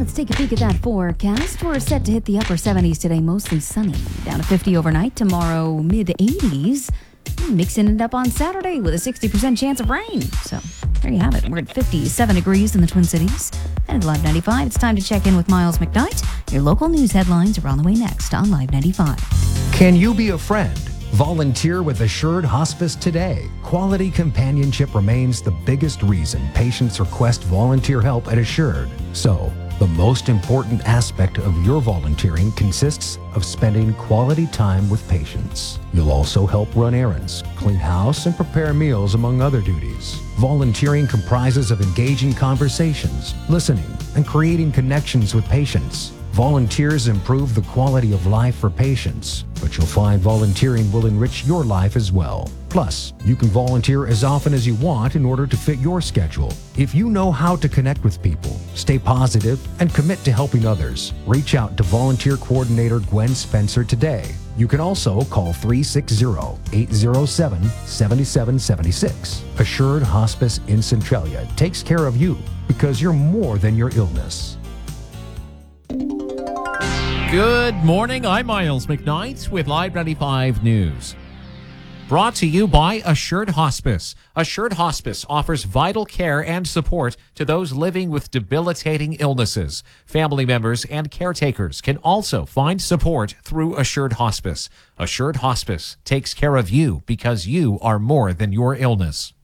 Let's take a peek at that forecast. We're set to hit the upper 70s today, mostly sunny. Down to 50 overnight. Tomorrow, mid-80s. Mixing it up on Saturday with a 60% chance of rain. So there you have it. We're at 57 degrees in the Twin Cities. And at Live 95, it's time to check in with Miles McKnight. Your local news headlines are on the way next on Live 95. Can you be a friend? Volunteer with Assured Hospice today. Quality companionship remains the biggest reason patients request volunteer help at Assured. So, the most important aspect of your volunteering consists of spending quality time with patients. You'll also help run errands, clean house, and prepare meals, among other duties. Volunteering comprises of engaging conversations, listening, and creating connections with patients. Volunteers improve the quality of life for patients, but you'll find volunteering will enrich your life as well. Plus, you can volunteer as often as you want in order to fit your schedule. If you know how to connect with people, stay positive, and commit to helping others, reach out to Volunteer Coordinator Gwen Spencer today. You can also call 360-807-7776. Assured Hospice in Centralia takes care of you because you're more than your illness. Good morning, I'm Miles McKnight with Live 95 News. Brought to you by Assured Hospice. Assured Hospice offers vital care and support to those living with debilitating illnesses. Family members and caretakers can also find support through Assured Hospice. Assured Hospice takes care of you because you are more than your illness.